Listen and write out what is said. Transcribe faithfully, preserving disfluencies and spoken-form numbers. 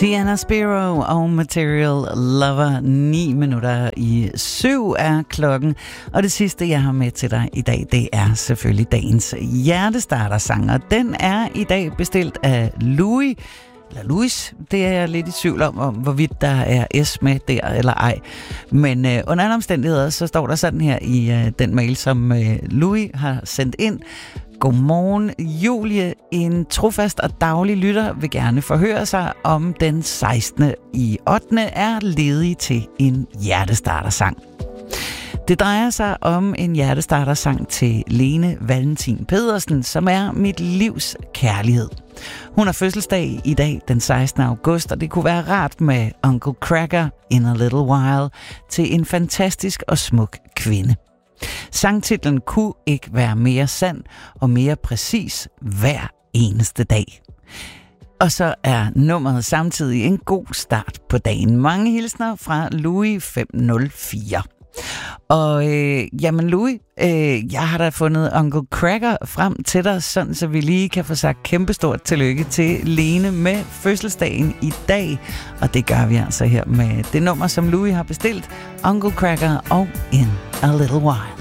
Tiana Spiro og Material Lover. Ni minutter i syv er klokken. Og det sidste, jeg har med til dig i dag, det er selvfølgelig dagens hjertestartersang. Og den er i dag bestilt af Louis. Eller Louis, det er jeg lidt i tvivl om, om hvorvidt der er S med der eller ej. Men øh, under andre omstændigheder, så står der sådan her i øh, den mail, som øh, Louis har sendt ind. Godmorgen, Julie. En trofast og daglig lytter vil gerne forhøre sig, om den sekstende i ottende er ledig til en hjertestartersang. Det drejer sig om en hjertestartersang til Lene Valentin Pedersen, som er mit livs kærlighed. Hun har fødselsdag i dag den sekstende august, og det kunne være rart med Uncle Cracker in a Little While til en fantastisk og smuk kvinde. Sangtitlen kunne ikke være mere sand og mere præcis hver eneste dag. Og så er nummeret samtidig en god start på dagen. Mange hilsner fra Louis fem nul fire. Og øh, jamen Louis, øh, jeg har da fundet Uncle Cracker frem til dig, sådan så vi lige kan få sagt kæmpestort tillykke til Lene med fødselsdagen i dag. Og det gør vi altså her med det nummer, som Louis har bestilt, Uncle Cracker og In a Little While.